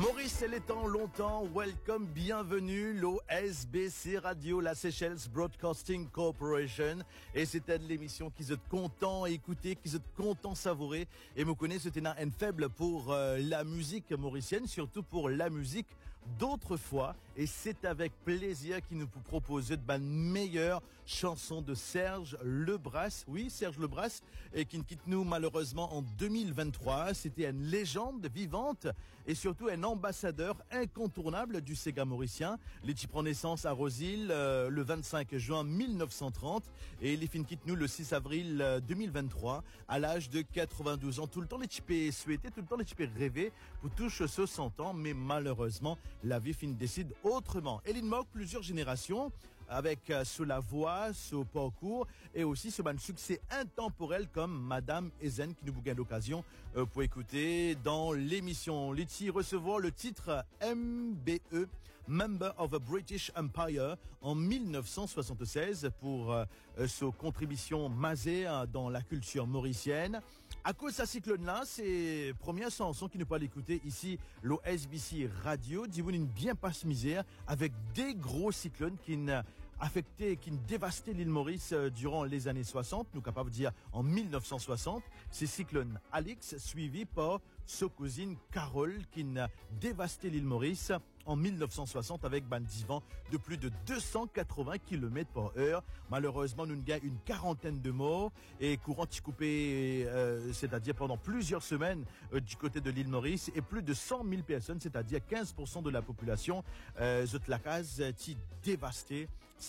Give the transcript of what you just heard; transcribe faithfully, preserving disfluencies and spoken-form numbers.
Maurice, elle est en longtemps, welcome, bienvenue, l'O S B C Radio, la Seychelles Broadcasting Corporation. Et c'était de l'émission qui êtes content écouter, qui êtes content savourer. Et vous connaissez, c'était un faible pour euh, la musique mauricienne, surtout pour la musique d'autrefois. Et c'est avec plaisir qu'il nous propose de la meilleure chanson de Serge Lebras. Oui, Serge Lebras, et qui nous quitte nous malheureusement en deux mille vingt-trois. C'était une légende vivante et surtout un ambassadeur incontournable du Sega mauricien. Il prend naissance à Rosil euh, le vingt-cinq juin mille neuf cent trente et il finit quitte nous le six avril deux mille vingt-trois à l'âge de quatre-vingt-douze ans. Tout le temps les types souhaité, tout le temps les types rêvé pour toucher ce cent ans, mais malheureusement la vie fin décide autrement. Et il manque plusieurs générations avec euh, sous la voix, sous parcours et aussi ce ban succès intemporel comme Madame Ezen qui nous vous gagne l'occasion euh, pour écouter dans l'émission. Litchi recevoir le titre M B E, Member of the British Empire, en mille neuf cent soixante-seize pour euh, sa contribution majeure dans la culture mauricienne. À cause de ce cyclone-là, c'est première chanson qui ne peut pas l'écouter ici, l'O S B C Radio, dit une bien passe misère, avec des gros cyclones qui n'a affecté, qui dévasté l'île Maurice durant les années soixante, nous capables de dire en mille neuf cent soixante, c'est cyclone Alix, suivi par sa cousine Carole, qui n'a dévasté l'île Maurice en mille neuf cent soixante avec ban vent de plus de deux cent quatre-vingts kilomètres par heure. Malheureusement, nous avons une quarantaine de morts et courant coupé, euh, c'est-à-dire pendant plusieurs semaines euh, du côté de l'île Maurice et plus de cent mille personnes, c'est-à-dire quinze pour cent de la population, euh, la case dévastée.